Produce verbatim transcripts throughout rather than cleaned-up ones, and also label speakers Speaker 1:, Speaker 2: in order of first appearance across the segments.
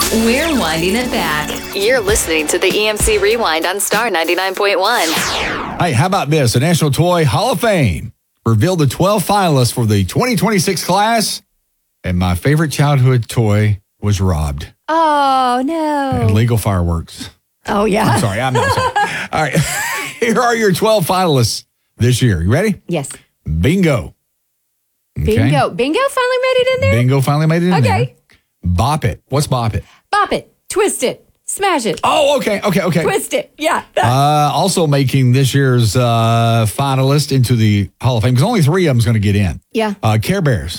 Speaker 1: We're winding it back. You're listening to the E M C Rewind on Star ninety-nine point one.
Speaker 2: Hey, how about this? The National Toy Hall of Fame revealed the twelve finalists for the twenty twenty-six class, and my favorite childhood toy was robbed.
Speaker 3: Oh, no.
Speaker 2: And legal fireworks.
Speaker 3: Oh, yeah.
Speaker 2: I'm sorry. I'm not sorry. All right. Here are your twelve finalists this year. You ready?
Speaker 3: Yes.
Speaker 2: Bingo. Okay.
Speaker 3: Bingo. Bingo finally made it in there?
Speaker 2: Bingo finally made it in
Speaker 3: okay.
Speaker 2: there. Okay. Bop It. What's Bop It?
Speaker 3: Bop it. Twist it. Smash it.
Speaker 2: Oh, okay. Okay. Okay.
Speaker 3: Twist it. Yeah.
Speaker 2: Uh, also making this year's uh, finalist into the Hall of Fame, because only three of them's going to get in.
Speaker 3: Yeah.
Speaker 2: Uh, Care Bears.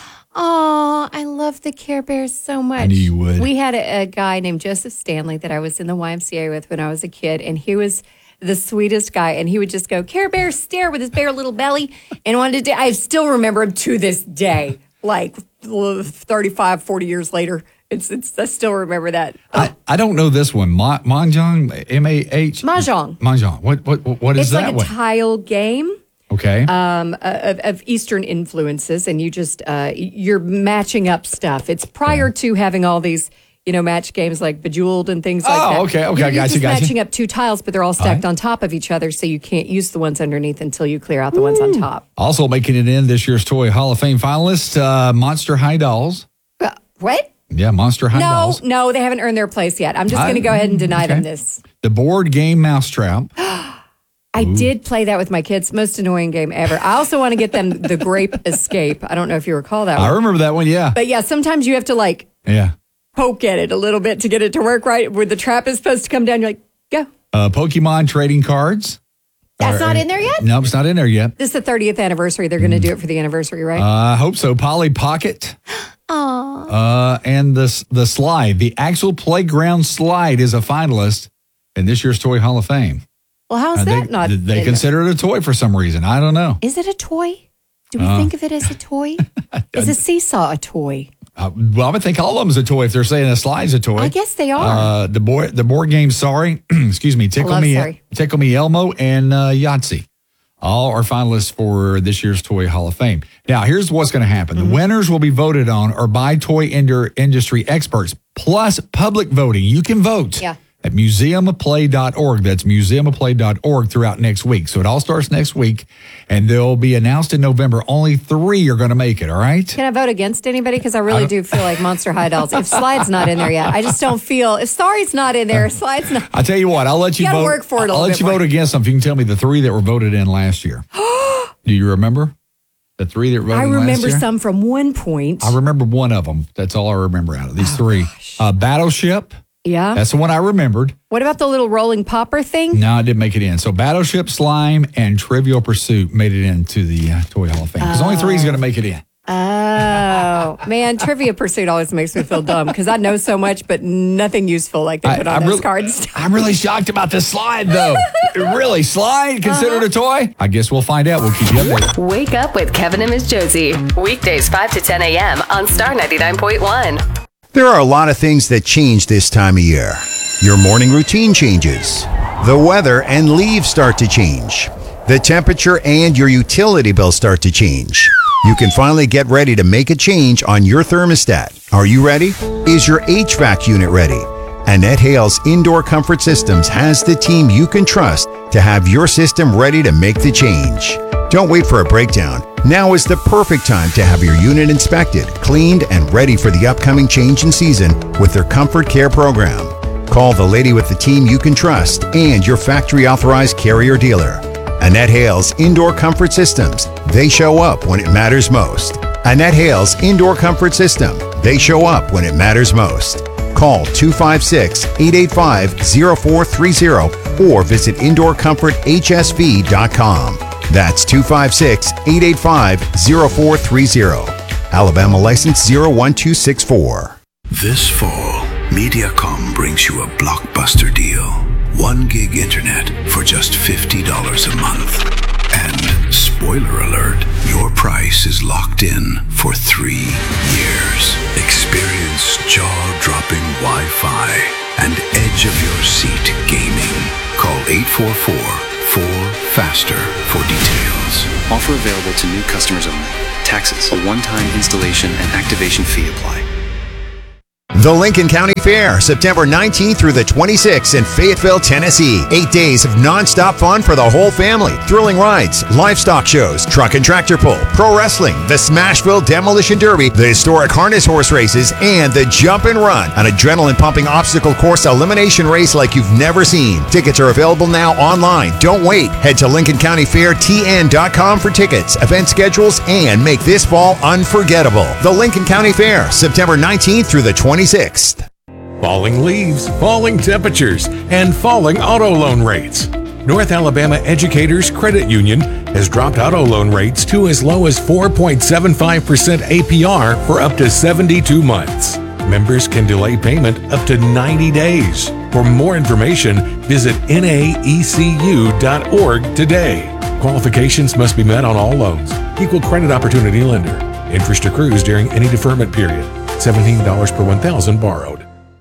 Speaker 3: Oh, I love the Care Bears so much.
Speaker 2: I knew you would.
Speaker 3: We had a, a guy named Joseph Stanley that I was in the Y M C A with when I was a kid, and he was the sweetest guy. And he would just go, Care Bear, stare with his bare little belly. And wanted to, I still remember him to this day, like thirty-five, forty years later. It's, it's, I still remember that.
Speaker 2: I, I don't know this one. Ma- Mahjong, M A H?
Speaker 3: Mahjong.
Speaker 2: Mahjong. What, what, what is
Speaker 3: it's
Speaker 2: that
Speaker 3: like a
Speaker 2: one?
Speaker 3: tile game.
Speaker 2: Okay.
Speaker 3: Um, of, of Eastern influences, and you just uh, you're matching up stuff. It's prior yeah. to having all these, you know, match games like Bejeweled and things like
Speaker 2: oh,
Speaker 3: that.
Speaker 2: Oh, okay, okay,
Speaker 3: you're,
Speaker 2: I got
Speaker 3: you're
Speaker 2: you,
Speaker 3: just
Speaker 2: got
Speaker 3: matching
Speaker 2: you.
Speaker 3: up two tiles, but they're all stacked all right. on top of each other, so you can't use the ones underneath until you clear out the Ooh. ones on top.
Speaker 2: Also making it in this year's Toy Hall of Fame finalist, uh, Monster High Dolls.
Speaker 3: Uh, what?
Speaker 2: Yeah, Monster High
Speaker 3: no,
Speaker 2: Dolls.
Speaker 3: No, no, they haven't earned their place yet. I'm just going to go ahead and deny okay. them this.
Speaker 2: The board game Mousetrap.
Speaker 3: I Ooh. did play that with my kids. Most annoying game ever. I also want to get them the Grape Escape. I don't know if you recall that one.
Speaker 2: I remember that one, yeah.
Speaker 3: But yeah, sometimes you have to like
Speaker 2: yeah.
Speaker 3: poke at it a little bit to get it to work right. Where the trap is supposed to come down, you're like, go.
Speaker 2: Uh, Pokemon trading cards.
Speaker 3: That's or, not in there yet?
Speaker 2: No, it's not in there yet.
Speaker 3: This is the thirtieth anniversary. They're going to mm. do it for the anniversary, right?
Speaker 2: I uh, hope so. Polly Pocket.
Speaker 3: Aww.
Speaker 2: Uh, and the, the slide. The actual playground slide is a finalist in this year's Toy Hall of Fame.
Speaker 3: Well, how's
Speaker 2: uh,
Speaker 3: that
Speaker 2: they,
Speaker 3: not?
Speaker 2: They consider it a toy for some reason. I don't know.
Speaker 3: Is it a toy? Do we uh, think of it as a toy? Is a seesaw a toy?
Speaker 2: Uh, well, I would think all of them is a toy if they're saying a slide's a toy.
Speaker 3: I guess they are.
Speaker 2: Uh, the board, the board game, sorry, excuse me, Tickle Me,
Speaker 3: sorry.
Speaker 2: Tickle Me Elmo, and uh, Yahtzee. All are finalists for this year's Toy Hall of Fame. Now, here's what's going to happen. Mm-hmm. The winners will be voted on or by toy industry experts, plus public voting. You can vote.
Speaker 3: Yeah.
Speaker 2: At museum of play dot org. That's museum of play dot org throughout next week. So it all starts next week, and they'll be announced in November. Only three are going to make it, all right?
Speaker 3: Can I vote against anybody? Because I really I do feel like Monster High Dolls. If Slide's not in there yet, I just don't feel, if Sorry's not in there, Slide's not.
Speaker 2: I'll tell you what, I'll let you,
Speaker 3: you
Speaker 2: vote.
Speaker 3: Work for it a
Speaker 2: I'll let you
Speaker 3: more.
Speaker 2: vote against them if you can tell me the three that were voted in last year. Do you remember? The three that were voted
Speaker 3: I
Speaker 2: in last year?
Speaker 3: remember some from one point.
Speaker 2: I remember one of them. That's all I remember out of these oh, three. Uh, Battleship.
Speaker 3: Yeah.
Speaker 2: That's the one I remembered.
Speaker 3: What about the little rolling popper thing?
Speaker 2: No, it didn't make it in. So Battleship, Slime, and Trivial Pursuit made it into the uh, Toy Hall of Fame. Because oh. only three is going to make it in.
Speaker 3: Oh, man. Trivia Pursuit always makes me feel dumb because I know so much, but nothing useful like they put I, on
Speaker 2: I'm
Speaker 3: those
Speaker 2: really,
Speaker 3: cards.
Speaker 2: I'm really shocked about this slide, though. Really? Slide? Considered uh-huh. a toy? I guess we'll find out. We'll keep you updated.
Speaker 1: Wake up with Kevin and Miz Josie. Weekdays five to ten a.m. on Star ninety-nine point one.
Speaker 4: There are a lot of things that change this time of year. Your morning routine changes. The weather and leaves start to change. The temperature and your utility bills start to change. You can finally get ready to make a change on your thermostat. Are you ready? Is your H V A C unit ready? Annette Hale's Indoor Comfort Systems has the team you can trust to have your system ready to make the change. Don't wait for a breakdown. Now is the perfect time to have your unit inspected, cleaned, and ready for the upcoming change in season with their Comfort Care program. Call the lady with the team you can trust and your factory authorized carrier dealer. Annette Hale's Indoor Comfort Systems. They show up when it matters most. Annette Hale's Indoor Comfort System. They show up when it matters most. Call two five six, eight eight five, zero four three zero or visit indoor comfort h s v dot com. That's two five six, eight eight five, zero four three zero. Alabama license zero one two six four.
Speaker 5: This fall, Mediacom brings you a blockbuster deal. One gig internet for just fifty dollars a month. And spoiler alert, your price is locked in for three years. Experience jaw-dropping Wi-Fi and edge-of-your-seat gaming. Call eight four four, four faster for details.
Speaker 6: Offer available to new customers only. Taxes, a one-time installation and activation fee apply.
Speaker 4: The Lincoln County Fair, September nineteenth through the twenty-sixth in Fayetteville, Tennessee. Eight days of nonstop fun for the whole family. Thrilling rides, livestock shows, truck and tractor pull, pro wrestling, the Smashville Demolition Derby, the historic harness horse races, and the Jump and Run, an adrenaline-pumping obstacle course elimination race like you've never seen. Tickets are available now online. Don't wait. Head to Lincoln County Fair T N dot com for tickets, event schedules, and make this fall unforgettable. The Lincoln County Fair, September nineteenth through the twenty-sixth.
Speaker 6: Falling leaves, falling temperatures, and falling auto loan rates. North Alabama Educators Credit Union has dropped auto loan rates to as low as four point seven five percent A P R for up to seventy-two months. Members can delay payment up to ninety days. For more information, visit N A E C U dot org today. Qualifications must be met on all loans. Equal credit opportunity lender. Interest accrues during any deferment period. seventeen dollars per one thousand borrowed.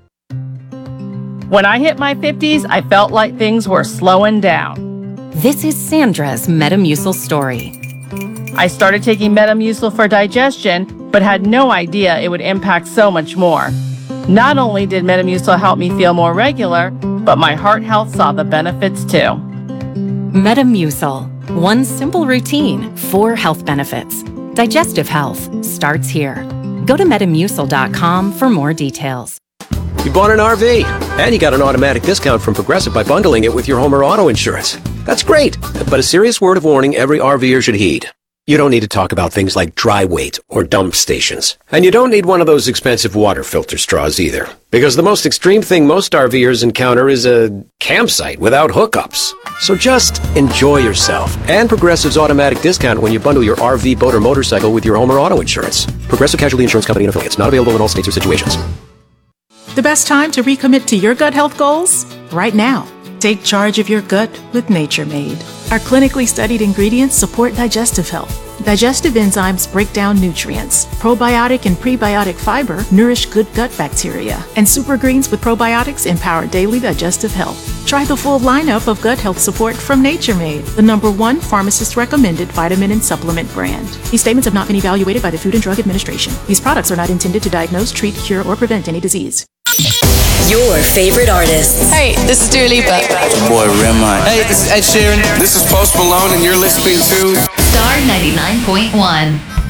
Speaker 7: When I hit my fifties, I felt like things were slowing down.
Speaker 8: This is Sandra's Metamucil story.
Speaker 7: I started taking Metamucil for digestion, but had no idea it would impact so much more. Not only did Metamucil help me feel more regular, but my heart health saw the benefits too.
Speaker 8: Metamucil. One simple routine, four health benefits. Digestive health starts here. Go to Metamucil dot com for more details.
Speaker 9: You bought an R V, and you got an automatic discount from Progressive by bundling it with your home or auto insurance. That's great, but a serious word of warning every RVer should heed. You don't need to talk about things like dry weight or dump stations. And you don't need one of those expensive water filter straws either. Because the most extreme thing most RVers encounter is a campsite without hookups. So just enjoy yourself and Progressive's automatic discount when you bundle your R V, boat, or motorcycle with your home or auto insurance. Progressive Casualty Insurance Company and affiliates. Not available in all states or situations.
Speaker 10: The best time to recommit to your gut health goals? Right now. Take charge of your gut with Nature Made. Our clinically studied ingredients support digestive health. Digestive enzymes break down nutrients. Probiotic and prebiotic fiber nourish good gut bacteria. And super greens with probiotics empower daily digestive health. Try the full lineup of gut health support from Nature Made, the number one pharmacist-recommended vitamin and supplement brand. These statements have not been evaluated by the Food and Drug Administration. These products are not intended to diagnose, treat, cure, or prevent any disease.
Speaker 11: Your favorite artists.
Speaker 12: Hey, this is Dua Lipa.
Speaker 13: Boy, Rema. Hey, this is Ed Sheeran.
Speaker 14: This is Post Malone, and you're listening to
Speaker 1: Star ninety-nine point one.